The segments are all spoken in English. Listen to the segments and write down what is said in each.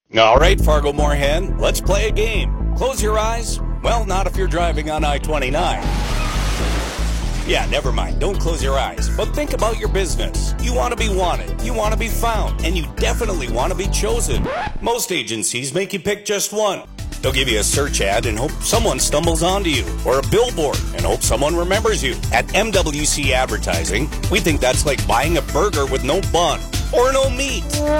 All right, Fargo-Moorhead, let's play a game. Close your eyes. Well, not if you're driving on I-29. Yeah, never mind. Don't close your eyes. But think about your business. You want to be wanted. You want to be found. And you definitely want to be chosen. Most agencies make you pick just one. They'll give you a search ad and hope someone stumbles onto you, or a billboard and hope someone remembers you. At MWC Advertising, we think that's like buying a burger with no bun or no meat.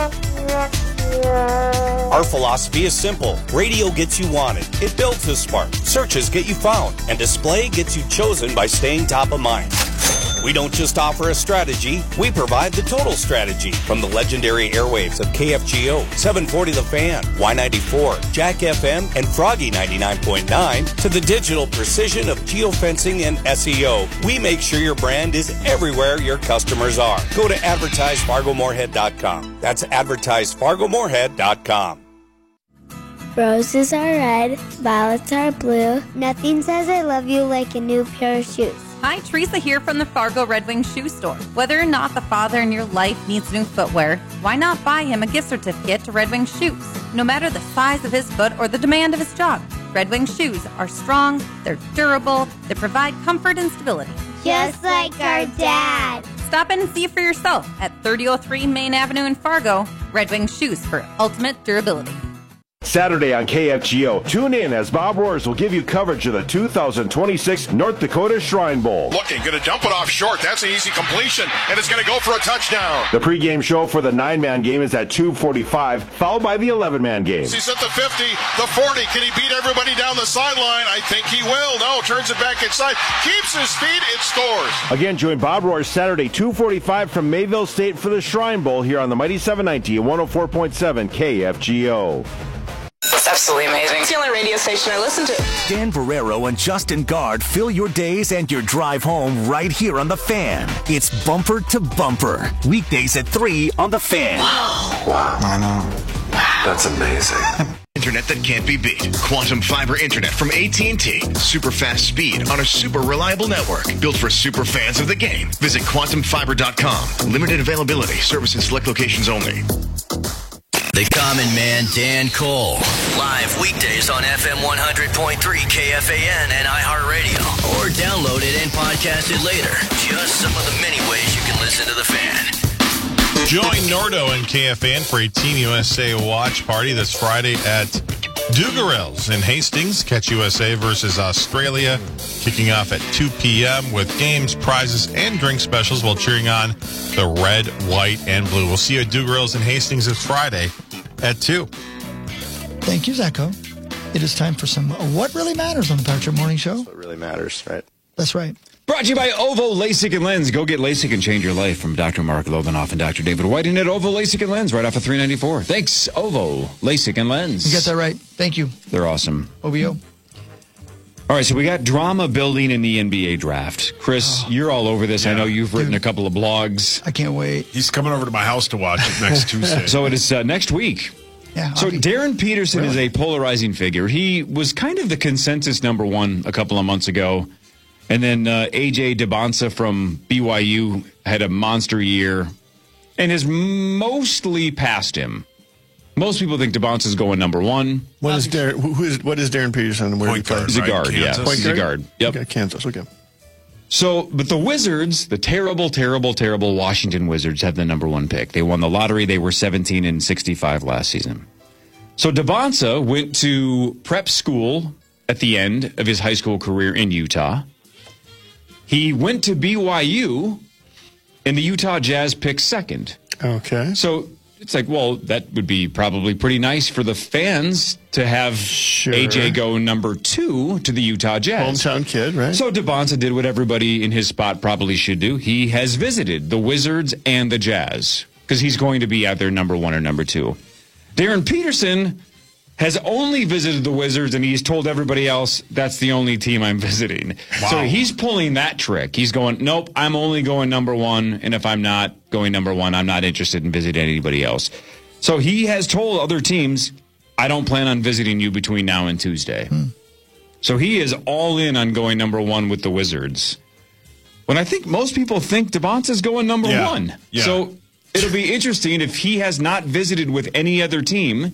Our philosophy is simple. Radio gets you wanted. It builds the spark. Searches get you found. And display gets you chosen by staying top of mind. We don't just offer a strategy, we provide the total strategy. From the legendary airwaves of KFGO, 740 The Fan, Y94, Jack FM, and Froggy 99.9, to the digital precision of geofencing and SEO, we make sure your brand is everywhere your customers are. Go to advertisefargomoorhead.com. That's advertisefargomoorhead.com. Roses are red, violets are blue. Nothing says I love you like a new pair of shoes. Hi, Teresa here from the Fargo Red Wing Shoe Store. Whether or not the father in your life needs new footwear, why not buy him a gift certificate to Red Wing Shoes? No matter the size of his foot or the demand of his job, Red Wing shoes are strong, they're durable, they provide comfort and stability. Just like our dad. Stop in and see it for yourself at 3003 Main Avenue in Fargo. Red Wing Shoes for ultimate durability. Saturday on KFGO. Tune in as Bob Roars will give you coverage of the 2026 North Dakota Shrine Bowl. Looking, going to dump it off short. That's an easy completion, and it's going to go for a touchdown. The pregame show for the 9-man game is at 2:45, followed by the 11-man game. He's at the 50, the 40. Can he beat everybody down the sideline? I think he will. No, turns it back inside. Keeps his feet. It scores. Again, join Bob Roars Saturday, 2:45 from Mayville State for the Shrine Bowl here on the Mighty 790 and 104.7 KFGO. It's absolutely amazing. It's the only radio station I listen to. Dan Barrero and Justin Guard fill your days and your drive home right here on The Fan. It's Bumper to Bumper. Weekdays at 3 on The Fan. Wow. I know. That's amazing. Internet that can't be beat. Quantum Fiber Internet from AT&T. Super fast speed on a super reliable network. Built for super fans of the game. Visit quantumfiber.com. Limited availability. Service in select locations only. The Common Man, Dan Cole. Live weekdays on FM 100.3 KFAN and iHeartRadio. Or download it and podcast it later. Just some of the many ways you can listen to The Fan. Join Nordo and KFAN for a Team USA watch party this Friday at Dugarel's in Hastings. Catch USA versus Australia, kicking off at 2 p.m. with games, prizes, and drink specials while cheering on the red, white, and blue. We'll see you at Dugarel's in Hastings this Friday at 2. Thank you, Zacho. It is time for some What Really Matters on the Power Trip Morning Show. That's what really matters, right? That's right. Brought to you by OVO LASIK and Lens. Go get LASIK and change your life from Dr. Mark Lovenoff and Dr. David Whiting at OVO LASIK and Lens right off of 394. Thanks, OVO LASIK and Lens. You got that right. Thank you. They're awesome. OVO. All right, so we got drama building in the NBA draft. Chris, you're all over this. Yeah. I know you've written a couple of blogs. I can't wait. He's coming over to my house to watch it next Tuesday. So it is next week. Yeah, so Darren Peterson is a polarizing figure. He was kind of the consensus number one a couple of months ago. And then A.J. Debonsa from BYU had a monster year and has mostly passed him. Most people think Debonsa's going number one. What is Darren Peterson and where Point guard, He's a guard, right? yeah. He's a guard. Yep. Okay, Kansas, okay. So, but the Wizards, the terrible, terrible, terrible Washington Wizards have the number one pick. They won the lottery. They were 17-65 last season. So Debonsa went to prep school at the end of his high school career in Utah. He went to BYU, and the Utah Jazz picked second. Okay. So it's like, well, that would be probably pretty nice for the fans to have AJ go number 2 to the Utah Jazz. Hometown kid, right? So Debonsa did what everybody in his spot probably should do. He has visited the Wizards and the Jazz because he's going to be either number 1 or number 2. Darren Peterson has only visited the Wizards, and he's told everybody else, that's the only team I'm visiting. Wow. So he's pulling that trick. He's going, nope, I'm only going number 1, and if I'm not going number 1, I'm not interested in visiting anybody else. So he has told other teams, I don't plan on visiting you between now and Tuesday. So he is all in on going number 1 with the Wizards. When I think most people think Debonsa's going number 1. Yeah. So it'll be interesting if he has not visited with any other team